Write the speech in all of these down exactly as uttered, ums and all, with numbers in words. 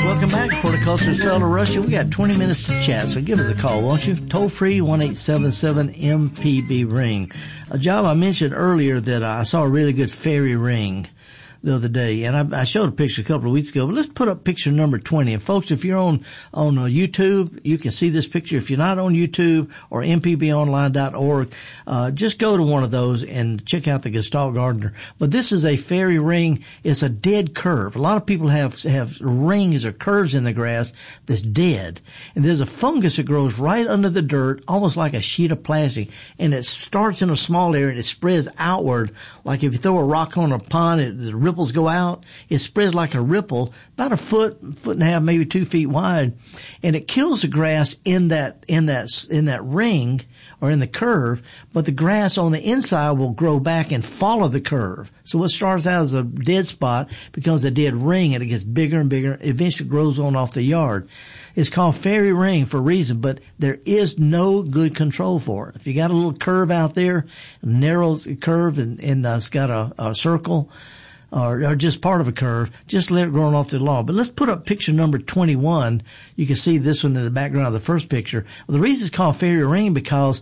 Welcome back, Horticulturist Fellow Russia. We got twenty minutes to chat, so give us a call, won't you? Toll free, one eight seven seven M P B ring. Uh, Job, I mentioned earlier that uh, I saw a really good fairy ring the other day, and I, I showed a picture a couple of weeks ago, but let's put up picture number twenty. And folks, if you're on, on uh, YouTube, you can see this picture. If you're not on YouTube or M P B online dot org, uh, just go to one of those and check out the Gestalt Gardener. But this is a fairy ring. It's a dead curve. A lot of people have, have rings or curves in the grass that's dead. And there's a fungus that grows right under the dirt, almost like a sheet of plastic. And it starts in a small area and it spreads outward. Like if you throw a rock on a pond, it, the ripples go out. It spreads like a ripple, about a foot, foot and a half, maybe two feet wide, and it kills the grass in that in that in that ring or in the curve. But the grass on the inside will grow back and follow the curve. So what starts out as a dead spot becomes a dead ring, and it gets bigger and bigger. It eventually grows on off the yard. It's called fairy ring for a reason, but there is no good control for it. If you got a little curve out there, a narrow curve, and, and uh, it's got a, a circle, Or, or just part of a curve, just let it grow off the lawn. But let's put up picture number twenty-one. You can see this one in the background of the first picture. Well, the reason it's called fairy ring because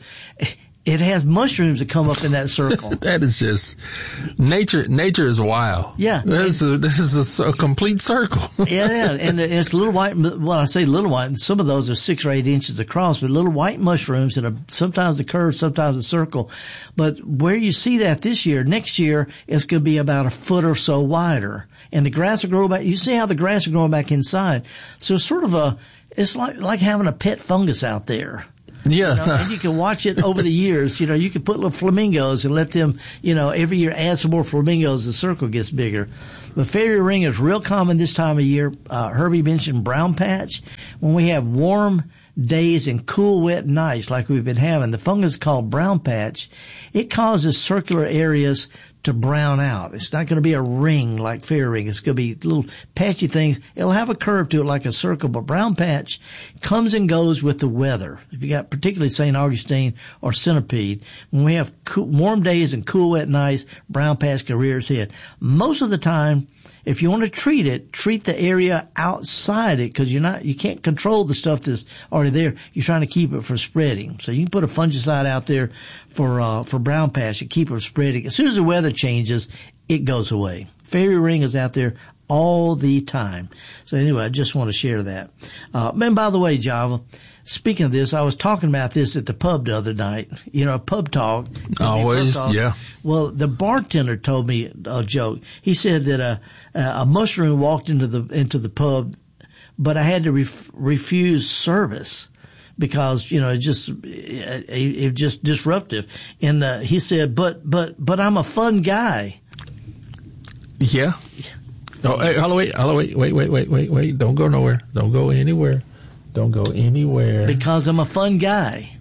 it has mushrooms that come up in that circle. That is just nature. Nature is wild. Yeah, this is a, this is a, a complete circle. Yeah, yeah, and it's little white. Well, I say little white. Some of those are six or eight inches across, but little white mushrooms in a sometimes a curve, sometimes a circle. But where you see that this year, next year it's going to be about a foot or so wider, and the grass will grow back. You see how the grass is growing back inside. So it's sort of a. It's like like having a pet fungus out there. Yeah. You know, and you can watch it over the years. You know, you can put little flamingos and let them, you know, every year add some more flamingos. The circle gets bigger. The fairy ring is real common this time of year. Uh, Herbie mentioned brown patch. When we have warm days and cool, wet nights like we've been having, the fungus called brown patch, it causes circular areas to brown out. It's not going to be a ring like fairy ring. It's going to be little patchy things. It'll have a curve to it like a circle, but brown patch comes and goes with the weather. If you got particularly Saint Augustine or centipede, when we have cool, warm days and cool, wet nights, brown patch can rear its head. Most of the time, if you want to treat it, treat the area outside it, because you're not, you can't control the stuff that's already there. You're trying to keep it from spreading. So you can put a fungicide out there for, uh, for brown patch and keep it from spreading. As soon as the weather changes, it goes away. Fairy ring is out there all the time. So anyway, I just want to share that. Uh, and by the way, Java, speaking of this, I was talking about this at the pub the other night. You know, pub talk. Always, pub talk. Yeah. Well, the bartender told me a joke. He said that a, a mushroom walked into the, into the pub, but I had to ref, refuse service because, you know, it just, it, it just disruptive. And, uh, he said, but, but, but I'm a fun guy. Yeah. Oh, hey, hold on, wait, hold on, wait, wait, wait, wait, wait, wait. Don't go nowhere. Don't go anywhere. Don't go anywhere. Because I'm a fun guy.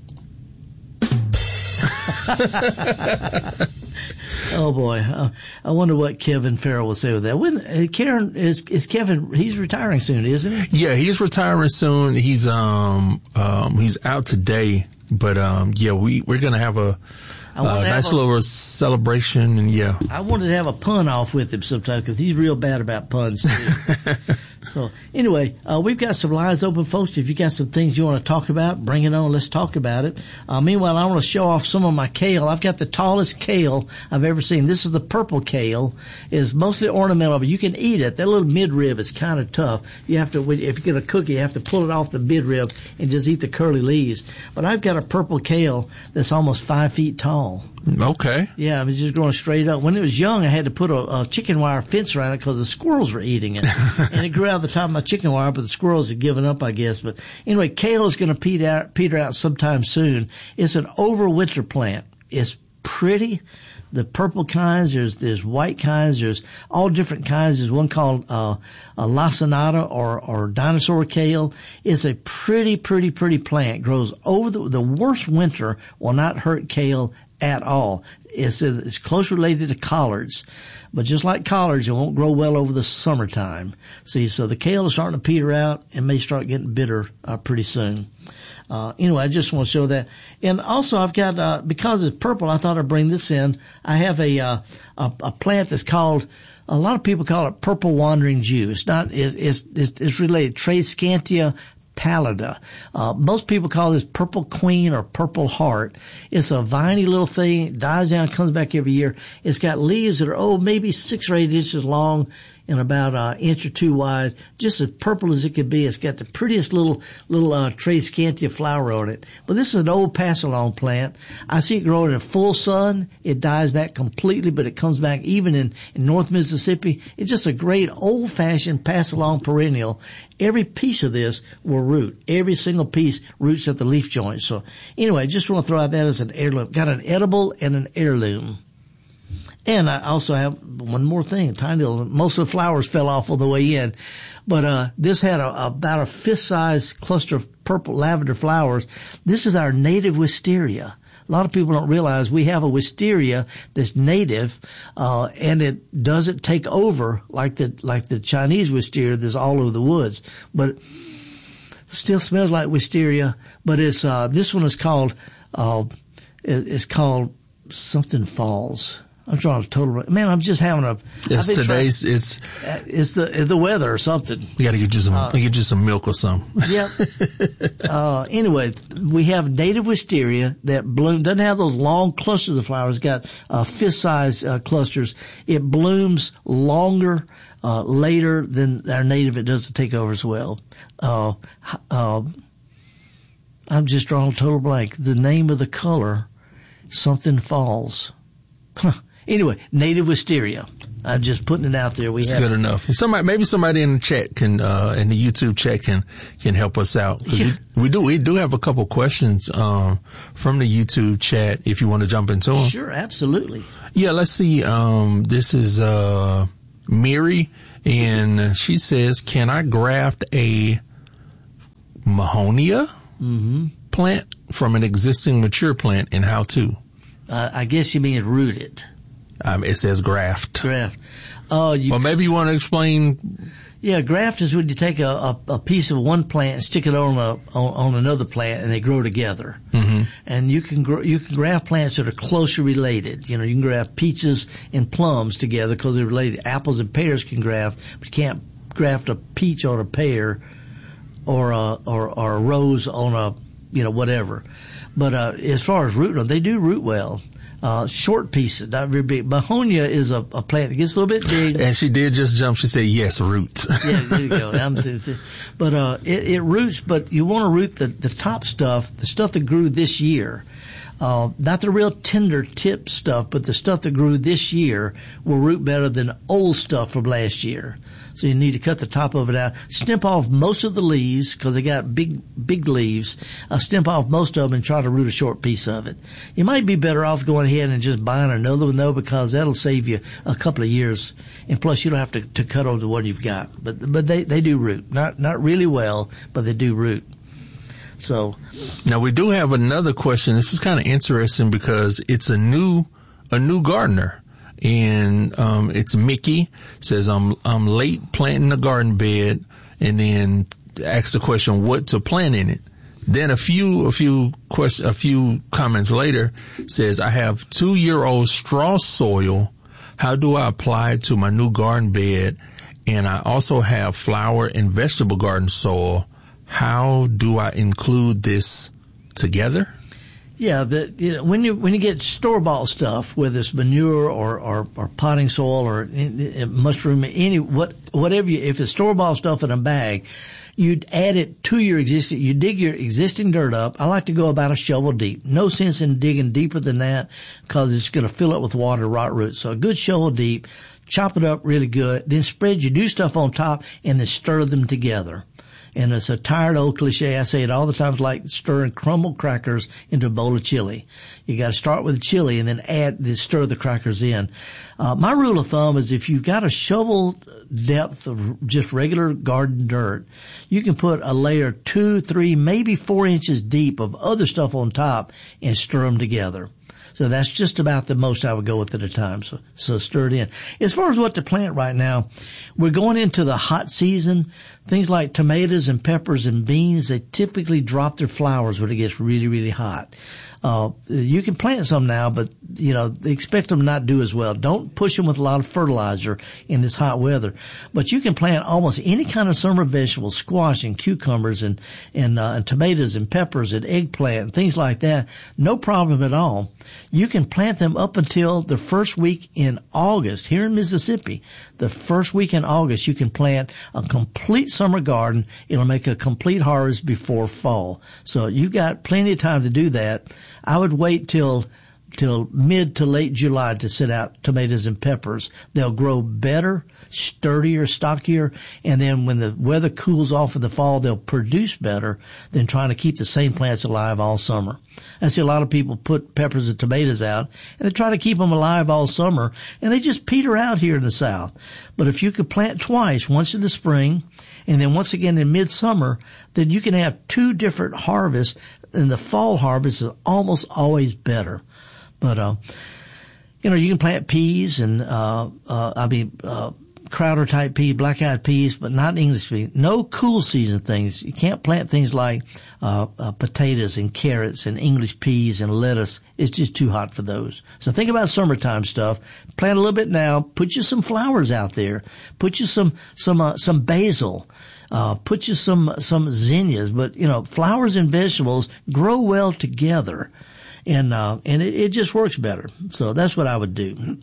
Oh boy, uh, I wonder what Kevin Farrell will say with that. When uh, Karen is is Kevin, he's retiring soon, isn't he? Yeah, he's retiring soon. He's um um he's out today, but um yeah, we we're gonna have a. Uh, nice a, little celebration, and yeah. I wanted to have a pun off with him sometime because he's real bad about puns too. So anyway, uh, we've got some lines open, folks. If you got some things you want to talk about, bring it on. Let's talk about it. Uh, meanwhile, I want to show off some of my kale. I've got the tallest kale I've ever seen. This is the purple kale. It's mostly ornamental, but you can eat it. That little midrib is kind of tough. You have to, if you get a cookie, you have to pull it off the midrib and just eat the curly leaves. But I've got a purple kale that's almost five feet tall. Okay. Yeah, it was just growing straight up. When it was young, I had to put a, a chicken wire fence around it because the squirrels were eating it. And it grew out the top of my chicken wire, but the squirrels had given up, I guess. But anyway, kale is going to peter out, peter out sometime soon. It's an overwinter plant. It's pretty. The purple kinds, there's, there's white kinds, there's all different kinds. There's one called, uh, a lacinato or, or dinosaur kale. It's a pretty, pretty, pretty plant. Grows over the, the worst winter will not hurt kale at all. It's, it's close related to collards, but just like collards, it won't grow well over the summertime. See, so the kale is starting to peter out and may start getting bitter, uh, pretty soon. Uh, anyway, I just want to show that. And also I've got, uh, because it's purple, I thought I'd bring this in. I have a, uh, a, a plant that's called, a lot of people call it purple wandering Jew. It's not, it's, it's, it's related. Tradescantia pallida. Uh, most people call this purple queen or purple heart. It's a viney little thing. It dies down, comes back every year. It's got leaves that are, oh, maybe six or eight inches long and about an inch or two wide, just as purple as it could be. It's got the prettiest little, little, uh, Tradescantia flower on it. But this is an old pass-along plant. I see it growing in full sun. It dies back completely, but it comes back even in, in North Mississippi. It's just a great old-fashioned pass-along perennial. Every piece of this will root. Every single piece roots at the leaf joint. So anyway, just want to throw out that as an heirloom. Got an edible and an heirloom. And I also have one more thing, tiny little, most of the flowers fell off on the way in, but, uh, this had a, about a fist-sized cluster of purple lavender flowers. This is our native wisteria. A lot of people don't realize we have a wisteria that's native, uh, and it doesn't take over like the, like the Chinese wisteria that's all over the woods, but it still smells like wisteria, but it's, uh, this one is called, uh, it's called something falls. I'm trying to total, man, I'm just having a, it's today's, trying, it's, it's the, the weather or something. We gotta get you some, uh, get you some milk or something. Yeah. uh, anyway, we have native wisteria that bloom, doesn't have those long clusters of flowers, it's got, uh, fist-sized, uh, clusters. It blooms longer, uh, later than our native. It doesn't take over as well. Uh, uh, I'm just drawing a total blank. The name of the color, something falls. Huh. Anyway, native wisteria. I'm just putting it out there. We it's have good enough. Somebody, maybe somebody in the chat can, uh, in the YouTube chat can, can help us out. Yeah. We, we do, we do have a couple questions, um, from the YouTube chat if you want to jump into them. Sure, absolutely. Yeah, let's see. Um, this is, uh, Mary, and she says, can I graft a Mahonia mm-hmm. plant from an existing mature plant, and how to? Uh, I guess you mean root it. Um, it says graft. Graft. Uh, you, well, maybe you want to explain. Yeah, graft is when you take a, a, a piece of one plant and stick it on a on, on another plant, and they grow together. Mm-hmm. And you can grow, you can graft plants that are closely related. You know, you can graft peaches and plums together because they're related. Apples and pears can graft, but you can't graft a peach on a pear, or a or, or a rose on a you know whatever. But, uh, as far as rooting them, they do root well. Uh, short pieces, not very big. Mahonia is a, a plant that gets a little bit big. And she did just jump. She said, yes, roots. Yeah, there you go. I'm th- th- but, uh, it, it roots, but you want to root the, the top stuff, the stuff that grew this year. Uh, not the real tender tip stuff, but the stuff that grew this year will root better than old stuff from last year. So you need to cut the top of it out. Snip off most of the leaves because they got big, big leaves. Uh, snip off most of them and try to root a short piece of it. You might be better off going ahead and just buying another one though, because that'll save you a couple of years. And plus you don't have to, to cut over the one you've got. But, but they, they do root. Not, not really well, but they do root. So. Now we do have another question. This is kind of interesting because it's a new, a new gardener. And, um, it's Mickey says, I'm, I'm late planting a garden bed, and then asks the question, what to plant in it. Then a few, a few question, a few comments later says, I have two year old straw soil. How do I apply it to my new garden bed? And I also have flower and vegetable garden soil. How do I include this together? Yeah, the, you know, when you when you get store-bought stuff, whether it's manure or, or, or potting soil or in, in mushroom, any what whatever, you, if it's store-bought stuff in a bag, you'd add it to your existing. You dig your existing dirt up. I like to go about a shovel deep. No sense in digging deeper than that because it's going to fill up with water, rot roots. So a good shovel deep, chop it up really good, then spread your new stuff on top, and then stir them together. And it's a tired old cliche. I say it all the time. It's like stirring crumbled crackers into a bowl of chili. You got to start with the chili and then add, then stir the crackers in. Uh, my rule of thumb is if you've got a shovel depth of just regular garden dirt, you can put a layer two, three, maybe four inches deep of other stuff on top and stir them together. So that's just about the most I would go with at a time. So, so stir it in. As far as what to plant right now, we're going into the hot season. Things like tomatoes and peppers and beans, they typically drop their flowers when it gets really, really hot. Uh, you can plant some now, but, you know, expect them not to do as well. Don't push them with a lot of fertilizer in this hot weather. But you can plant almost any kind of summer vegetables, squash and cucumbers and, and, uh, and tomatoes and peppers and eggplant and things like that. No problem at all. You can plant them up until the first week in August here in Mississippi. The first week in August, you can plant a complete summer garden. It'll make a complete harvest before fall. So you've got plenty of time to do that. I would wait till till mid to late July to set out tomatoes and peppers. They'll grow better, sturdier, stockier, and then when the weather cools off in the fall, they'll produce better than trying to keep the same plants alive all summer. I see a lot of people put peppers and tomatoes out, and they try to keep them alive all summer, and they just peter out here in the South. But if you could plant twice, once in the spring, and then once again in midsummer, then you can have two different harvests, and the fall harvest is almost always better. But, uh, you know, you can plant peas and, uh, uh, I mean, uh, Crowder type peas, black-eyed peas, but not English peas. No cool season things. You can't plant things like, uh, uh, potatoes and carrots and English peas and lettuce. It's just too hot for those. So think about summertime stuff. Plant a little bit now. Put you some flowers out there. Put you some, some, uh, some basil. Uh, put you some, some zinnias. But, you know, flowers and vegetables grow well together. And, uh, and it, it just works better. So that's what I would do.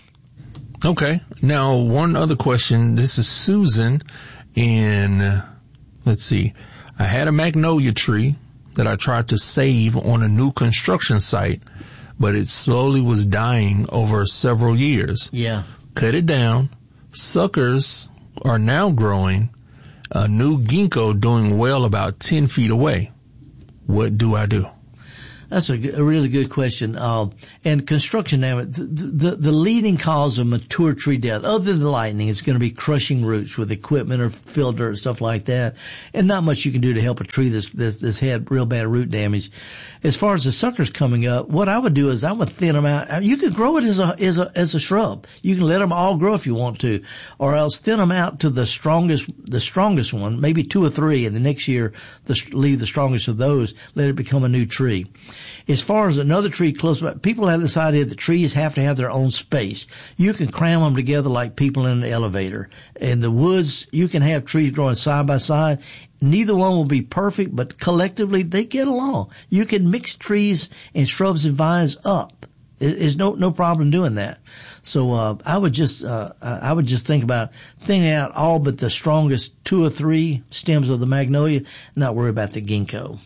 Okay. Now, one other question. This is Susan. And uh, let's see. I had a magnolia tree that I tried to save on a new construction site, but it slowly was dying over several years. Yeah. Cut it down. Suckers are now growing. A new ginkgo doing well about ten feet away. What do I do? That's a, a really good question. Uh, and construction damage, the, the, the leading cause of mature tree death, other than lightning, is going to be crushing roots with equipment or field dirt, stuff like that. And not much you can do to help a tree that's, that's, that's had real bad root damage. As far as the suckers coming up, what I would do is I would thin them out. You could grow it as a, as a, as a shrub. You can let them all grow if you want to, or else thin them out to the strongest, the strongest one, maybe two or three, and the next year the, leave the strongest of those, let it become a new tree. As far as another tree close by, people have this idea that trees have to have their own space. You can cram them together like people in an elevator. In the woods, you can have trees growing side by side. Neither one will be perfect, but collectively they get along. You can mix trees and shrubs and vines up. There's no, no problem doing that. So, uh, I would just, uh, I would just think about thinning out all but the strongest two or three stems of the magnolia, not worry about the ginkgo.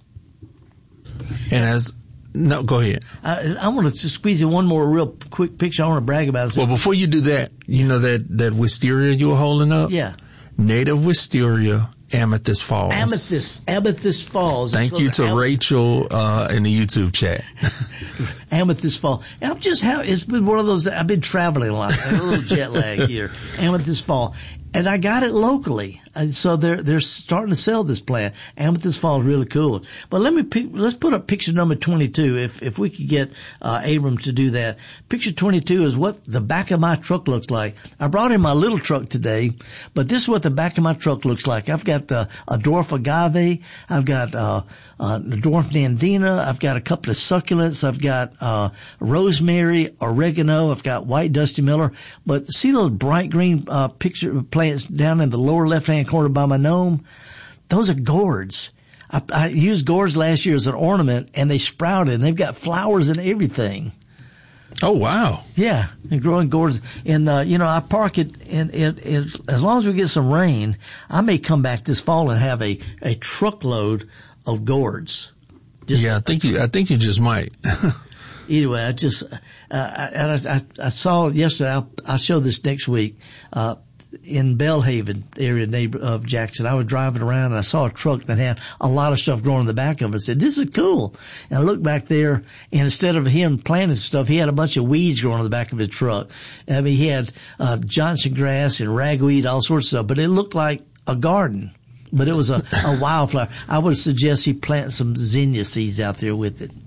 And as, no, go ahead. I, I want to squeeze in one more real quick picture I want to brag about. Well, before you do that, you know that, that wisteria you were holding up? Yeah. Native wisteria, Amethyst Falls. Amethyst, Amethyst Falls. Thank you to Am- Rachel, uh, in the YouTube chat. Amethyst Falls. And I'm just how, it's been one of those, I've been traveling a lot. I have a little jet lag here. Amethyst Falls. And I got it locally. And so they're, they're starting to sell this plant. Amethyst Falls is really cool. But let me, pick, let's put up picture number twenty-two. If, if we could get, uh, Abram to do that. Picture twenty-two is what the back of my truck looks like. I brought in my little truck today, but this is what the back of my truck looks like. I've got the, a dwarf agave. I've got, uh, uh, the dwarf nandina. I've got a couple of succulents. I've got, uh, rosemary, oregano. I've got white dusty miller. But see those bright green, uh, picture plants down in the lower left-hand corner by my gnome? Those are gourds. I, I used gourds last year as an ornament, and they sprouted, and they've got flowers and everything. Oh, wow. Yeah, and growing gourds. And, uh, you know, I park it, and it, it, as long as we get some rain, I may come back this fall and have a, a truckload of gourds. Just, yeah, I think you, I think you just might. Anyway, I just, uh, and I, I, I saw yesterday, I'll, I'll show this next week, uh, in Belhaven area neighbor of Jackson. I was driving around and I saw a truck that had a lot of stuff growing in the back of it. I said, this is cool. And I looked back there, and instead of him planting stuff, he had a bunch of weeds growing in the back of his truck. I mean, he had, uh, Johnson grass and ragweed, all sorts of stuff, but it looked like a garden. But it was a, a wildflower. I would suggest he plant some zinnia seeds out there with it.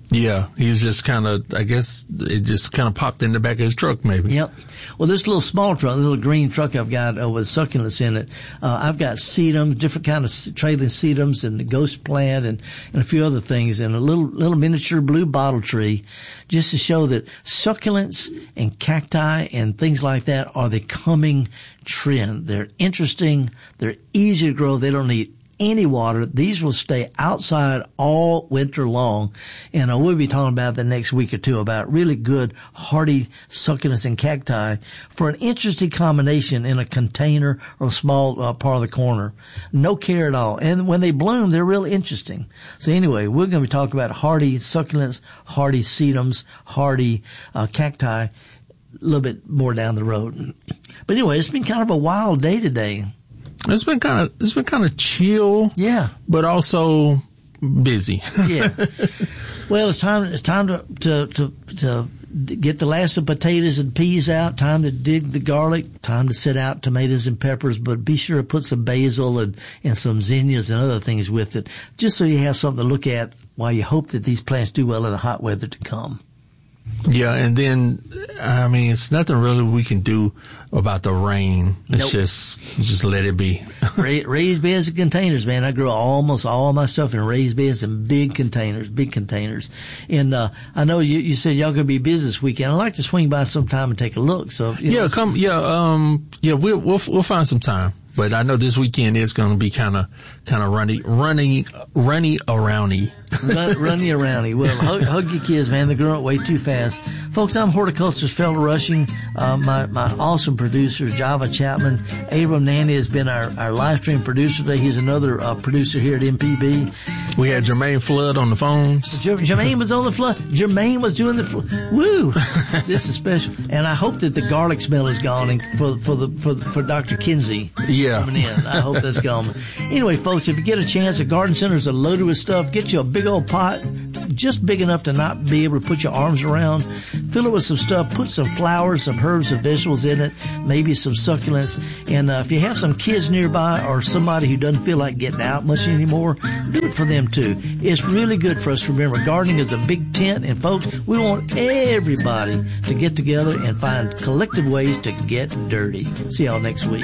Yeah, he was just kind of, I guess it just kind of popped in the back of his truck maybe. Yep. Well, this little small truck, little green truck I've got uh, with succulents in it, uh, I've got sedums, different kind of trailing sedums and the ghost plant and, and a few other things and a little, little miniature blue bottle tree just to show that succulents and cacti and things like that are the coming trend. They're interesting. They're easy to grow. They don't need any water. These will stay outside all winter long. And uh, we'll be talking about the next week or two about really good hardy succulents and cacti for an interesting combination in a container or a small uh, part of the corner. No care at all. And when they bloom, they're real interesting. So anyway, we're going to be talking about hardy succulents, hardy sedums, hardy uh, cacti a little bit more down the road. But anyway, it's been kind of a wild day today. It's been kind of, it's been kind of chill. Yeah. But also busy. Yeah. Well, it's time, it's time to, to, to, to get the last of potatoes and peas out. Time to dig the garlic. Time to set out tomatoes and peppers, but be sure to put some basil and, and some zinnias and other things with it, just so you have something to look at while you hope that these plants do well in the hot weather to come. Yeah, and then, I mean, it's nothing really we can do about the rain. It's Nope. just, just let it be. Ra- raised beds and containers, man. I grow almost all my stuff in raised beds and big containers, big containers. And, uh, I know you, you said y'all gonna be busy this weekend. I'd like to swing by sometime and take a look. So, you Yeah, know, come, yeah, um, yeah, we'll, we'll, we'll find some time. But I know this weekend is going to be kind of, kind of runny, runny, runny aroundy. Run, runny aroundy. Well, hug, hug your kids, man. They're growing up way too fast. Folks, I'm Horticulturist Felder Rushing. Uh, my, my awesome producer, Java Chapman. Abram Nanny has been our, our live stream producer today. He's another, uh, producer here at M P B. We had Jermaine Flood on the phones. J- Jermaine was on the flood. Jermaine was doing the fl- woo. This is special. And I hope that the garlic smell is gone and for, for the, for, for Doctor Kinsey. Yeah. Coming in. I hope that's gone. Anyway, folks, if you get a chance, the garden centers are loaded with stuff. Get you a big old pot, just big enough to not be able to put your arms around. Fill it with some stuff. Put some flowers, some herbs, and vegetables in it. Maybe some succulents. And uh, if you have some kids nearby or somebody who doesn't feel like getting out much anymore, do it for them too. It's really good for us to remember gardening is a big tent. And folks, we want everybody to get together and find collective ways to get dirty. See y'all next week.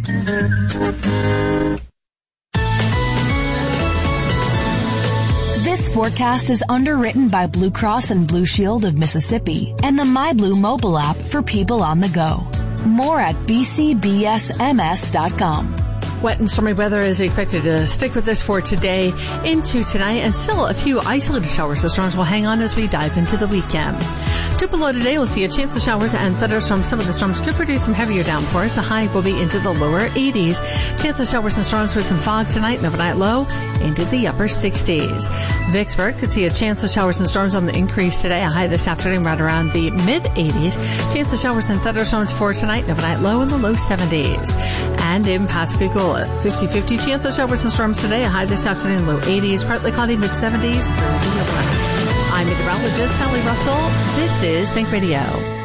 This forecast is underwritten by Blue Cross and Blue Shield of Mississippi and the MyBlue mobile app for people on the go. More at b c b s m s dot com. Wet and stormy weather is expected to stick with us for today into tonight, and still a few isolated showers or storms will hang on as we dive into the weekend. To below today, we'll see a chance of showers and thunderstorms. Some of the storms could produce some heavier downpours. The high will be into the lower eighties. Chance of showers and storms with some fog tonight, and overnight low into the upper sixties. Vicksburg could see a chance of showers and storms on the increase today. A high this afternoon right around the mid eighties. Chance of showers and thunderstorms for tonight, and overnight low in the low seventies. And in Pascagoula, fifty-fifty chance of showers and storms today. A high this afternoon, low eighties. Partly cloudy, mid seventies through the overnight. I'm meteorologist Sally Russell. This is Think Radio.